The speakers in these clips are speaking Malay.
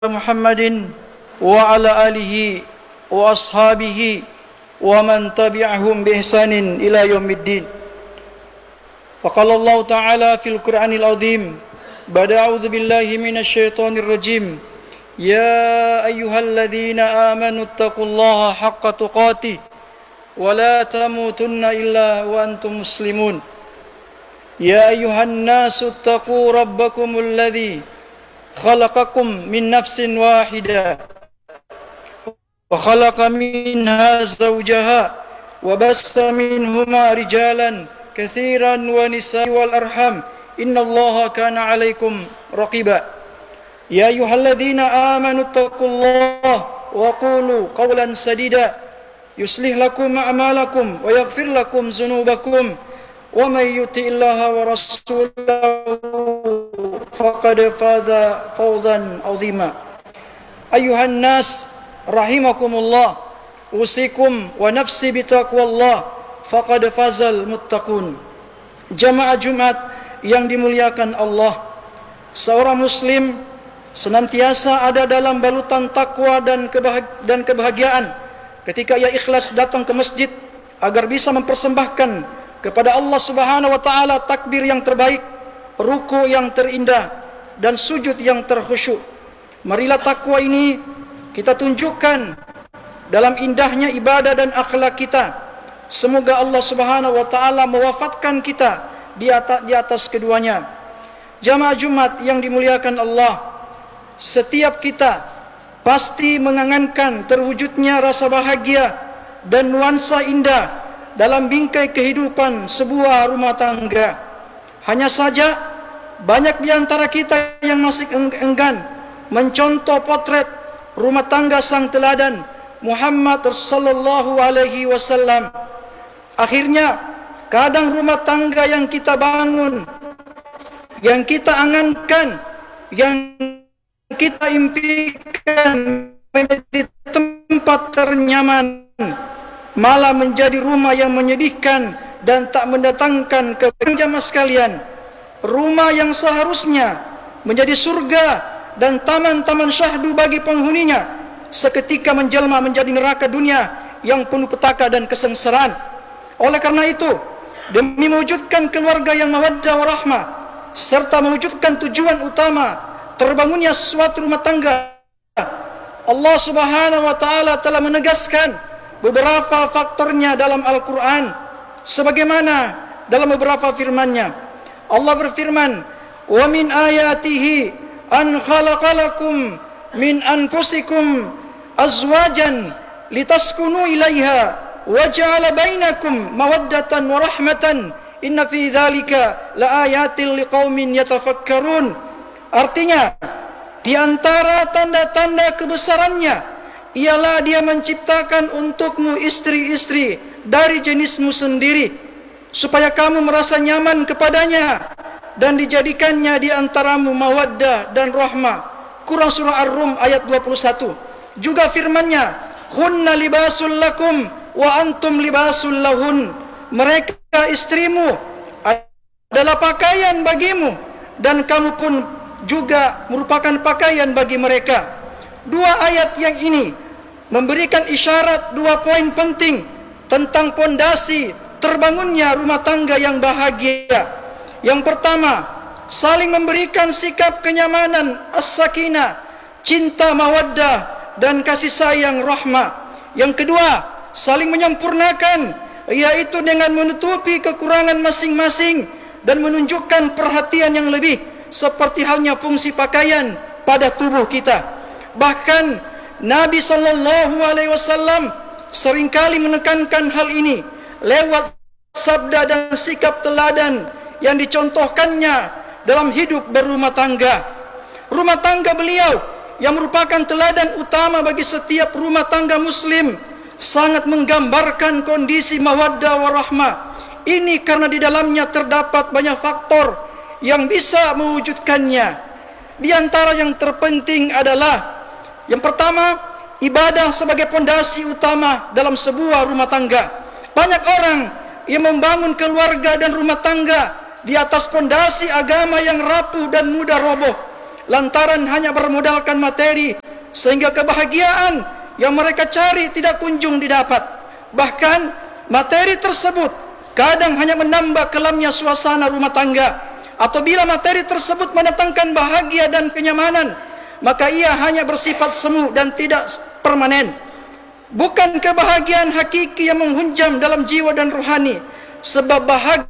محمد وعلى آله وأصحابه ومن تبعهم بإحسان إلى يوم الدين. وقال الله تعالى في القرآن العظيم بعد أعوذ بالله من الشيطان الرجيم يا أيها الذين آمنوا اتقوا الله حق تقاته ولا تموتن إلا وأنتم مسلمون يا أيها الناس اتقوا ربكم الذي خلقكم من نفس واحدة وخلق منها زوجها وبث منهما رجالا كثيرا ونساء والأرحام إن الله كان عليكم رقيبا يا أيها الذين آمنوا اتقوا الله وقولوا قولا سديدا يصلح لكم أعمالكم ويغفر لكم ذنوبكم ومن يطع الله ورسوله فقد فاز فوزا عظيما أيها الناس رحمكم الله أوصيكم ونفسي بتقوى الله faqad fazal muttaqun. Jamaah Jumat yang dimuliakan Allah, seorang muslim senantiasa ada dalam balutan takwa dan kebahagiaan ketika ia ikhlas datang ke masjid agar bisa mempersembahkan kepada Allah Subhanahu wa taala takbir yang terbaik, ruku yang terindah dan sujud yang terkhusyuk. Marilah takwa ini kita tunjukkan dalam indahnya ibadah dan akhlak kita. Semoga Allah Subhanahu wa taala mewafatkan kita di atas keduanya. Jamaah Jumat yang dimuliakan Allah, setiap kita pasti mengangankan terwujudnya rasa bahagia dan nuansa indah dalam bingkai kehidupan sebuah rumah tangga. Hanya saja banyak di antara kita yang masih enggan mencontoh potret rumah tangga sang teladan Muhammad sallallahu alaihi wasallam. Akhirnya kadang rumah tangga yang kita bangun, yang kita angankan, yang kita impikan menjadi tempat ternyaman, malah menjadi rumah yang menyedihkan dan tak mendatangkan kebahagiaan. Jamaah sekalian, rumah yang seharusnya menjadi surga dan taman-taman syahdu bagi penghuninya, seketika menjelma menjadi neraka dunia yang penuh petaka dan kesengsaraan. Oleh karena itu, demi mewujudkan keluarga yang mawaddah warahmah serta mewujudkan tujuan utama terbangunnya suatu rumah tangga, Allah Subhanahu wa taala telah menegaskan beberapa faktornya dalam Al-Qur'an, sebagaimana dalam beberapa firman-Nya. Allah berfirman, "Wa min ayatihi an khalaqalakum min anfusikum azwajan litaskunu ilaiha wa ja'ala bainakum mawaddatan wa rahmatan inna fi dzalika laayatil liqaumin yatafakkarun." Artinya, di antara tanda-tanda kebesarannya ialah Dia menciptakan untukmu istri-istri dari jenismu sendiri supaya kamu merasa nyaman kepadanya dan dijadikannya di antaramu mawaddah dan rahmah. Quran surah Ar-Rum ayat 21. Juga firman-Nya, "Hunna libasul lakum wa antum libasul lahun." Mereka istrimu adalah pakaian bagimu dan kamu pun juga merupakan pakaian bagi mereka. Dua ayat yang ini memberikan isyarat dua poin penting tentang pondasi terbangunnya rumah tangga yang bahagia. Yang pertama, saling memberikan sikap kenyamanan, as-sakinah, cinta, mawaddah dan kasih sayang, rahmah. Yang kedua, saling menyempurnakan, yaitu dengan menutupi kekurangan masing-masing dan menunjukkan perhatian yang lebih, seperti halnya fungsi pakaian pada tubuh kita. Bahkan Nabi sallallahu alaihi wasallam seringkali menekankan hal ini lewat sabda dan sikap teladan yang dicontohkannya dalam hidup berumah tangga. Rumah tangga beliau yang merupakan teladan utama bagi setiap rumah tangga muslim sangat menggambarkan kondisi mawaddah warahmah. Ini karena di dalamnya terdapat banyak faktor yang bisa mewujudkannya. Di antara yang terpenting adalah yang pertama, ibadah sebagai pondasi utama dalam sebuah rumah tangga. Banyak orang yang membangun keluarga dan rumah tangga di atas pondasi agama yang rapuh dan mudah roboh. lantaran hanya bermodalkan materi, sehingga kebahagiaan yang mereka cari tidak kunjung didapat. Bahkan materi tersebut kadang hanya menambah kelamnya suasana rumah tangga, atau bila materi tersebut mendatangkan bahagia dan kenyamanan, maka ia hanya bersifat semu dan tidak permanen. Bukan kebahagiaan hakiki yang menghunjam dalam jiwa dan rohani, sebab bahagia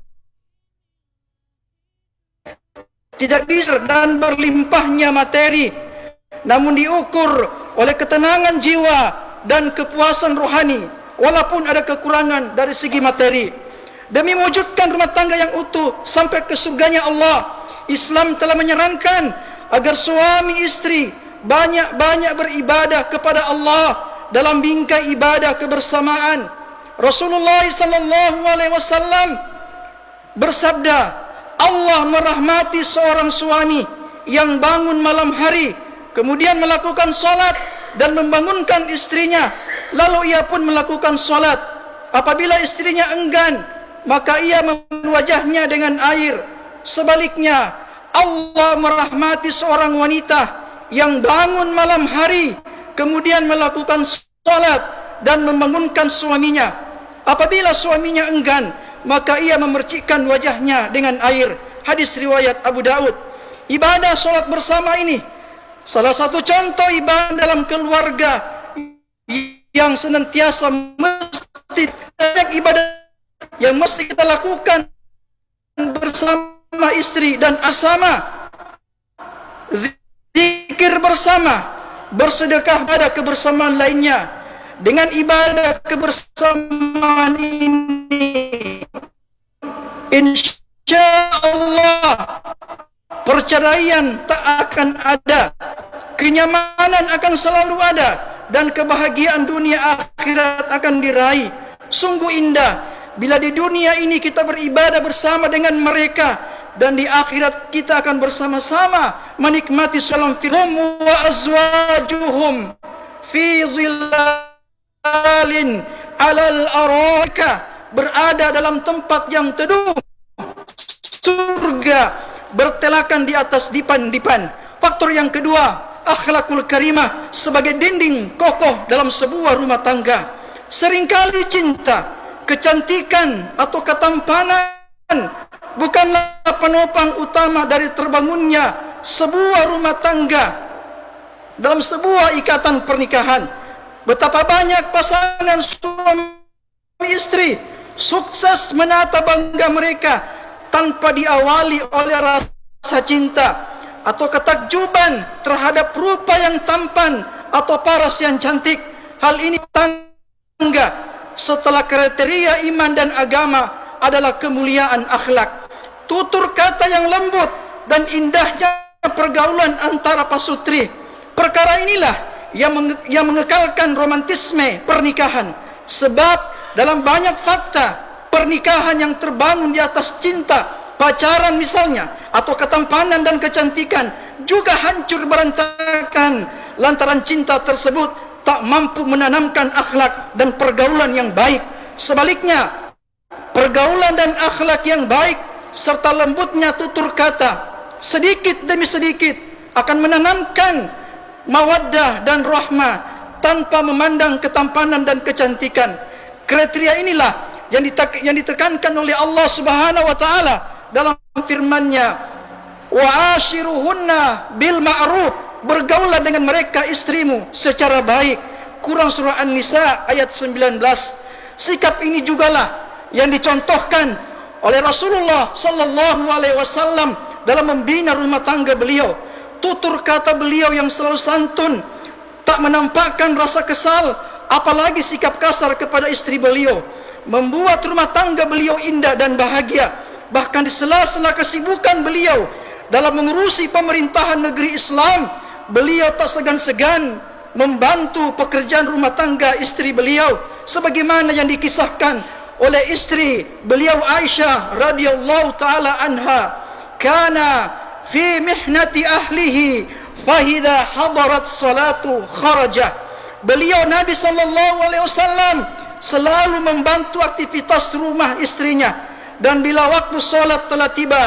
tidak bisa dan berlimpahnya materi, namun diukur oleh ketenangan jiwa dan kepuasan rohani, walaupun ada kekurangan dari segi materi. Demi mewujudkan rumah tangga yang utuh sampai ke surganya Allah, Islam telah menyarankan agar suami istri banyak-banyak beribadah kepada Allah dalam bingkai ibadah kebersamaan. Rasulullah SAW bersabda, Allah merahmati seorang suami yang bangun malam hari, kemudian melakukan salat dan membangunkan istrinya, lalu ia pun melakukan salat. Apabila istrinya enggan, maka ia memenuhi wajahnya dengan air. Sebaliknya, Allah merahmati seorang wanita yang bangun malam hari, kemudian melakukan salat dan membangunkan suaminya. Apabila suaminya enggan, maka ia memercikkan wajahnya dengan air. Hadis riwayat Abu Daud. Ibadah salat bersama ini salah satu contoh ibadah dalam keluarga yang senantiasa mesti banyak ibadah yang mesti kita lakukan bersama istri dan asama. Zikir bersama, bersedekah pada kebersamaan lainnya. Dengan ibadah kebersamaan ini, insya-Allah perceraian tak akan ada, kenyamanan akan selalu ada, dan kebahagiaan dunia akhirat akan diraih. Sungguh indah bila di dunia ini kita beribadah bersama dengan mereka, dan di akhirat kita akan bersama-sama menikmati salam firhum wa azwajuhum fi dhilalin alal araka, berada dalam tempat yang teduh surga, bertelakan di atas dipan-dipan. Faktor yang kedua, akhlakul karimah sebagai dinding kokoh dalam sebuah rumah tangga. Seringkali cinta, kecantikan atau ketampanan bukanlah penopang utama dari terbangunnya sebuah rumah tangga dalam sebuah ikatan pernikahan. Betapa banyak pasangan suami istri sukses menata bangga mereka tanpa diawali oleh rasa cinta atau ketakjuban terhadap rupa yang tampan atau paras yang cantik. Hal ini tangga setelah kriteria iman dan agama adalah kemuliaan akhlak, tutur kata yang lembut, dan indahnya pergaulan antara pasutri. Perkara inilah yang mengekalkan romantisme pernikahan. Sebab dalam banyak fakta, pernikahan yang terbangun di atas cinta, pacaran misalnya, atau ketampanan dan kecantikan, juga hancur berantakan lantaran cinta tersebut tak mampu menanamkan akhlak dan pergaulan yang baik. Sebaliknya, pergaulan dan akhlak yang baik serta lembutnya tutur kata sedikit demi sedikit akan menanamkan mawaddah dan rahmah tanpa memandang ketampanan dan kecantikan. Kriteria inilah yang ditekankan oleh Allah Subhanahu wa taala dalam firman-Nya, wa ashiruhunna bil ma'ruf, bergaulah dengan mereka istrimu secara baik. Quran surah An-Nisa ayat 19. Sikap ini jugalah yang dicontohkan oleh Rasulullah sallallahu alaihi wasallam dalam membina rumah tangga beliau. Tutur kata beliau yang selalu santun, tak menampakkan rasa kesal, apalagi sikap kasar kepada istri beliau, membuat rumah tangga beliau indah dan bahagia. Bahkan di sela-sela kesibukan beliau dalam mengurusi pemerintahan negeri Islam, beliau tak segan-segan membantu pekerjaan rumah tangga istri beliau, sebagaimana yang dikisahkan oleh istri beliau Aisyah radhiyallahu taala anha, kana fi mihnati ahlihi fahidha hadarat salatu kharaja. Beliau Nabi sallallahu alaihi wasallam selalu membantu aktivitas rumah istrinya, dan bila waktu solat telah tiba,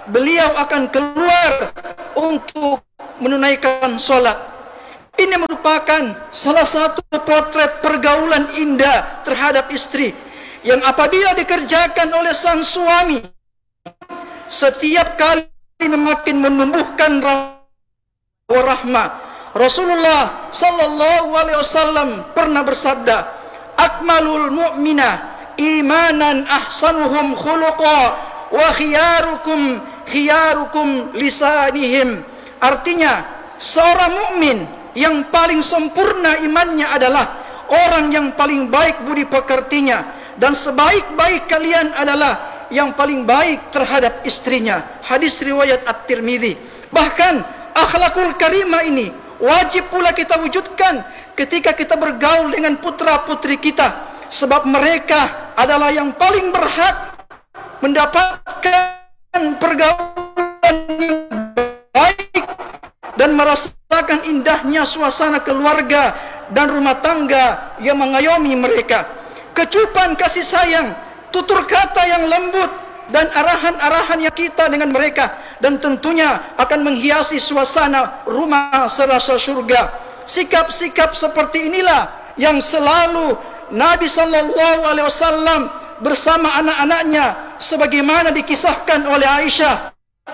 beliau akan keluar untuk menunaikan sholat. Ini merupakan salah satu potret pergaulan indah terhadap istri yang apabila dikerjakan oleh sang suami, setiap kali makin menumbuhkan rahmah. Rasulullah sallallahu alaihi wasallam pernah bersabda, akmalul mu'mina imanan ahsanuhum khuluqa wa khiyarukum lisanihim. Artinya, seorang mukmin yang paling sempurna imannya adalah orang yang paling baik budi pekertinya, dan sebaik-baik kalian adalah yang paling baik terhadap istrinya. Hadis riwayat At-Tirmidzi. Bahkan akhlakul karimah ini wajib pula kita wujudkan ketika kita bergaul dengan putra-putri kita, sebab mereka adalah yang paling berhak mendapatkan pergaulan yang baik dan merasakan indahnya suasana keluarga dan rumah tangga yang mengayomi mereka. Kecupan kasih sayang, tutur kata yang lembut, dan arahan-arahan yang kita dengan mereka, dan tentunya akan menghiasi suasana rumah serasa surga. Sikap-sikap seperti inilah yang selalu Nabi sallallahu alaihi wasallam bersama anak-anaknya, sebagaimana dikisahkan oleh Aisyah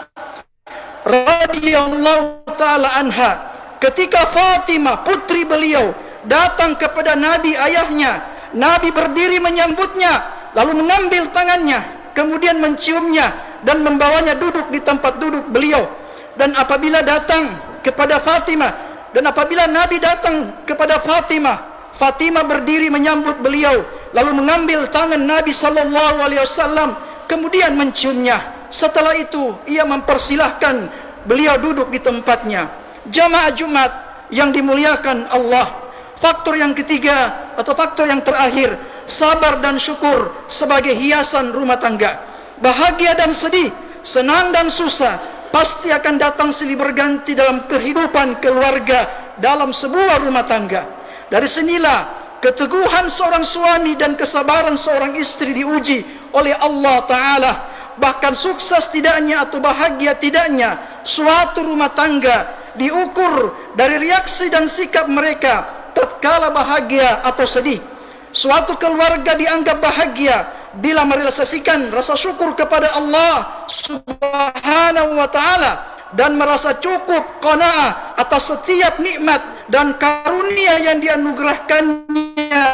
radhiyallahu taala anha, ketika Fatimah putri beliau datang kepada Nabi ayahnya, Nabi berdiri menyambutnya, lalu mengambil tangannya, kemudian menciumnya dan membawanya duduk di tempat duduk beliau. Dan apabila datang kepada Fatimah, dan apabila Nabi datang kepada Fatimah, Fatimah berdiri menyambut beliau, lalu mengambil tangan Nabi sallallahu alaihi wasallam, kemudian menciumnya. Setelah itu ia mempersilahkan beliau duduk di tempatnya. Jamaah Jumat yang dimuliakan Allah, faktor yang ketiga atau faktor yang terakhir, sabar dan syukur sebagai hiasan rumah tangga. Bahagia dan sedih, senang dan susah pasti akan datang silih berganti dalam kehidupan keluarga dalam sebuah rumah tangga. Dari sinilah keteguhan seorang suami dan kesabaran seorang istri diuji oleh Allah Ta'ala. Bahkan sukses tidaknya atau bahagia tidaknya suatu rumah tangga diukur dari reaksi dan sikap mereka tatkala bahagia atau sedih. Suatu keluarga dianggap bahagia bila merealisasikan rasa syukur kepada Allah Subhanahu wa Ta'ala dan merasa cukup qanaah atas setiap nikmat dan karunia yang dianugerahkannya,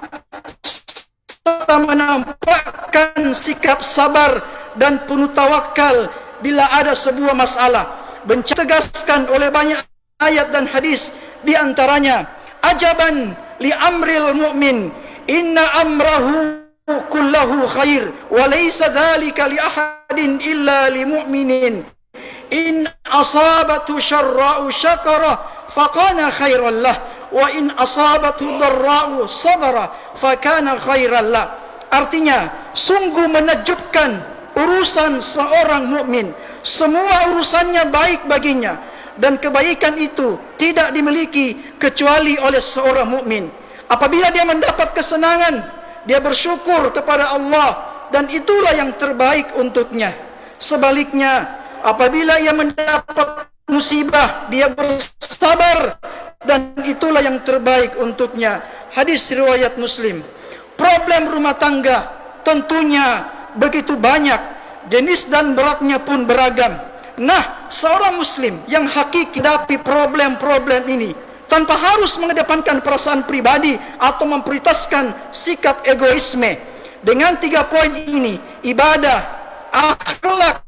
serta menampakkan sikap sabar dan penuh tawakal bila ada sebuah masalah. Ditegaskan oleh banyak ayat dan hadis, di antaranya ajaban li amril mu'min inna amrahu kullahu khair wa laysa dhalika li ahadin illa li mu'minin in asabatu syarra'u syakara faqana khairan lah wa in asabatu darra'u sabara fakana khairan lah. Artinya, sungguh menakjubkan urusan seorang mukmin, semua urusannya baik baginya, dan kebaikan itu tidak dimiliki kecuali oleh seorang mukmin. Apabila dia mendapat kesenangan, dia bersyukur kepada Allah, dan itulah yang terbaik untuknya. Sebaliknya, apabila ia mendapat musibah, dia bersabar, dan itulah yang terbaik untuknya. Hadis riwayat Muslim. Problem rumah tangga tentunya begitu banyak, jenis dan beratnya pun beragam. Nah, seorang muslim yang hakiki hadapi problem-problem ini tanpa harus mengedepankan perasaan pribadi atau memprioritaskan sikap egoisme. Dengan 3 poin ini, ibadah, akhlak,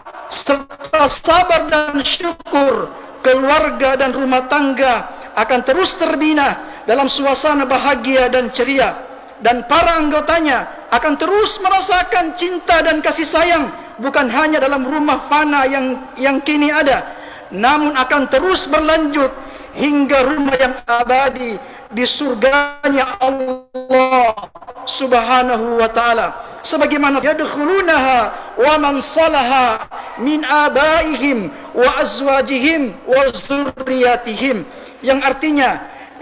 serta sabar dan syukur, keluarga dan rumah tangga akan terus terbina dalam suasana bahagia dan ceria, dan para anggotanya akan terus merasakan cinta dan kasih sayang, bukan hanya dalam rumah fana yang kini ada, namun akan terus berlanjut hingga rumah yang abadi di surganya Allah Subhanahu wa Ta'ala. Sebagaimana yadkhulunaha wa man salaha min abaihim wa azwajihim wa zurriyatihim, yang artinya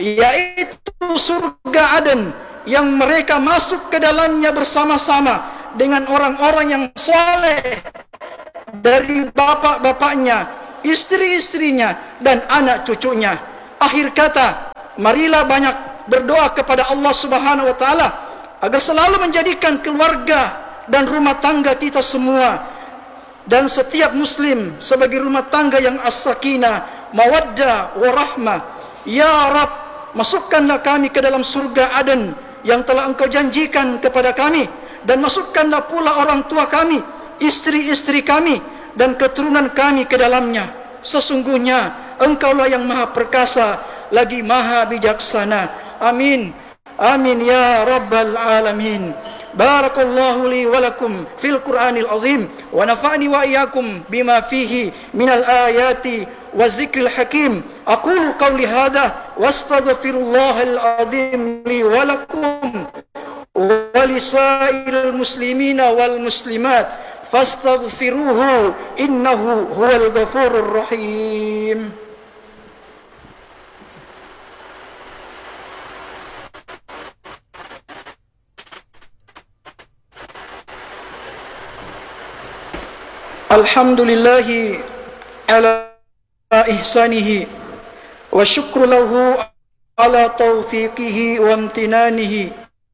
yaitu surga Aden yang mereka masuk ke dalamnya bersama-sama dengan orang-orang yang saleh dari bapak-bapaknya, istri-istrinya, dan anak cucunya. Akhir kata, marilah banyak berdoa kepada Allah Subhanahu wa taala agar selalu menjadikan keluarga dan rumah tangga kita semua dan setiap muslim sebagai rumah tangga yang as-sakinah, mawaddah, warahmah. Ya Rab, masukkanlah kami ke dalam surga Aden yang telah Engkau janjikan kepada kami, dan masukkanlah pula orang tua kami, istri-istri kami, dan keturunan kami ke dalamnya. Sesungguhnya Engkaulah yang maha perkasa lagi maha bijaksana. Amin. Amin ya Rabbal Alamin. Barakallahu li wa lakum fil Qur'anil azim, wa nafa'ni wa iyyakum bima fihi minal ayati wa zikril hakim. Aqulu qawli hadha wa astaghfirullahal azim li wa lakum wa lisairil muslimina wal muslimat fastaghfiruhu innahu huwal ghafurur rahim. Alhamdulillahi ala ihsanihi wa syukru lahu ala taufiqihi wa amtinanihi.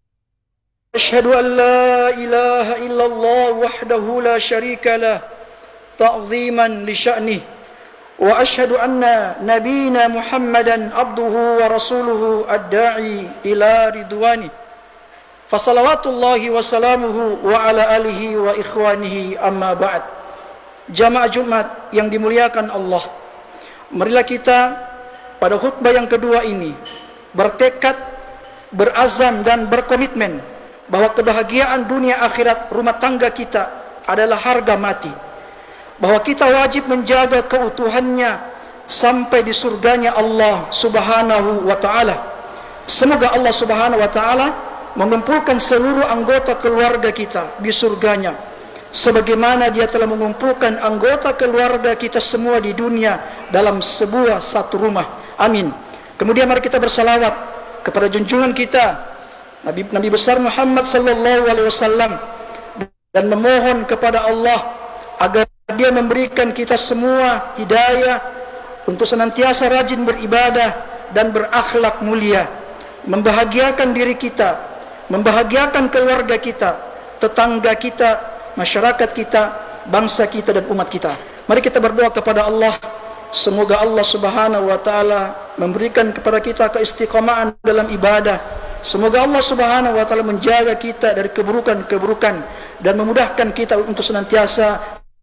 Ashhadu an la ilaha illallah wahdahu la syarika lah ta'ziman li sya'nih, wa ashhadu anna nabiyina Muhammadan abduhu wa rasuluhu ad-da'i ila ridwani. Fasalawatullahi wa salamuhu wa ala alihi wa ikhwanihi, amma ba'd. Jamaah Jumat yang dimuliakan Allah, marilah kita pada khutbah yang kedua ini bertekad, berazam dan berkomitmen bahwa kebahagiaan dunia akhirat rumah tangga kita adalah harga mati, bahwa kita wajib menjaga keutuhannya sampai di surganya Allah Subhanahu wa ta'ala. Semoga Allah Subhanahu wa ta'ala mengumpulkan seluruh anggota keluarga kita di surganya, sebagaimana Dia telah mengumpulkan anggota keluarga kita semua di dunia dalam sebuah satu rumah. Amin. Kemudian mari kita bersalawat kepada junjungan kita Nabi besar Muhammad sallallahu alaihi wasallam, dan memohon kepada Allah agar Dia memberikan kita semua hidayah untuk senantiasa rajin beribadah dan berakhlak mulia, membahagiakan diri kita, membahagiakan keluarga kita, tetangga kita, masyarakat kita, bangsa kita dan umat kita. Mari kita berdoa kepada Allah, semoga Allah Subhanahu wa taala memberikan kepada kita keistiqomahan dalam ibadah. Semoga Allah Subhanahu wa taala menjaga kita dari keburukan-keburukan dan memudahkan kita untuk senantiasa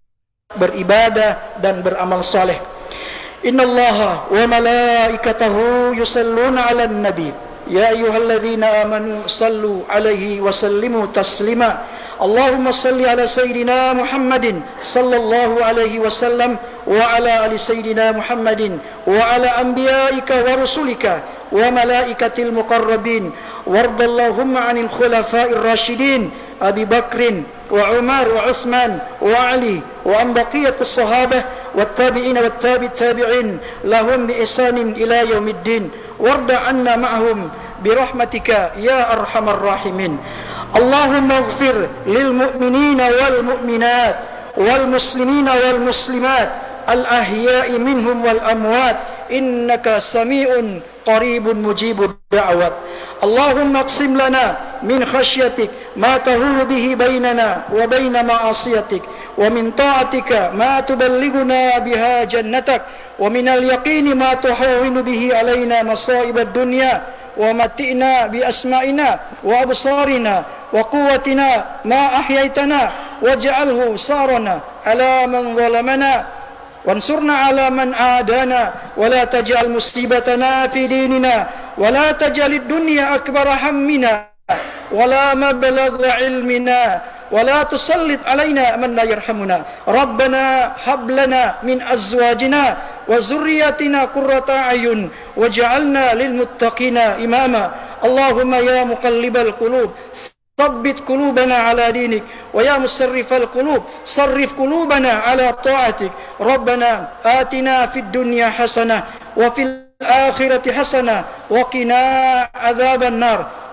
beribadah dan beramal saleh. Innallaha wa malaikatahu yusalluna 'alan nabi ya ayyuhalladzina amanu sallu 'alaihi wa sallimu taslima. Allahumma salli ala Sayyidina Muhammadin sallallahu alaihi wasallam wa ala ali Sayyidina Muhammadin wa ala anbiya'ika wa rusulika wa malaikatil muqarrabin wardallahumma 'anil khulafa'ir rasyidin Abi Bakrin wa Umar wa Utsman wa Ali wa an baqiyatis sahabah wat tabi'in wat tabi'in lahum bi ihsanin ila yaumiddin warda 'anna ma'hum bi rahmatika ya arhamar rahimin. Allahumma ighfir lil mu'minina wal mu'minat wal muslimina wal muslimat al ahya'i minhum wal amwat innaka sami'un qaribun mujibud da'wat. Allahumma aqsim lana min khasyatik ma tahulu bihi bainana wa baina ma'asiyatik wa min ta'atika ma tuballighuna biha jannatak wa min al yaqini ma tuhawwinu bihi alaina masa'ibad dunya wa mati'na bi asma'ina wa absarina wa quwwatina ma ahyaitana waj'alhu sarana ala man zalamana wansurna ala man adana wa la taj'al musibatana fi dinina wa la taj'alid dunya akbara hammina wa la mablagha ilmina wa la tusallit alaina man la yarhamuna. Rabbana hab lana min azwajina wa zurriyyatina qurrata a'yun waj'alna lil muttaqina imama. Allahumma ya muqallibal qulub ثبت قلوبنا على دينك ويا مصرف القلوب صرف قلوبنا على طاعتك. ربنا آتنا في الدنيا حسنة وفي الآخرة حسنة وقنا عذاب النار.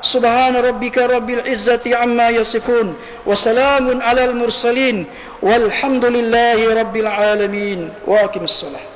Subhana rabbika rabbil izzati amma yasifun. Wa salamun alal mursalin. Walhamdulillahi rabbil alamin. Wa aqimus salah.